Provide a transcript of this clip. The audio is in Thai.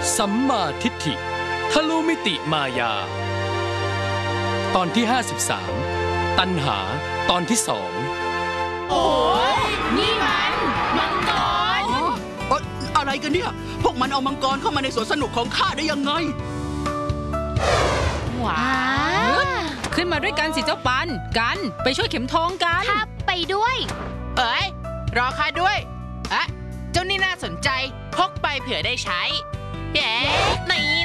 สัมมาทิฏฐิทะลุมิติมายาตอนที่53ตัณหาตอนที่2 โอ้ยนี่มันมังกรอะไรกันเนี่ยพวกมันเอามังกรเข้ามาในสวนสนุกของข้าได้ยังไงว้าขึ้นมาด้วยกันสิเจ้าปันกันไปช่วยเข็มทองกันข้าไปด้วยเอ้ยรอข้าด้วยเจ้านี่น่าสนใจพกไปเผื่อได้ใช้เย้นี่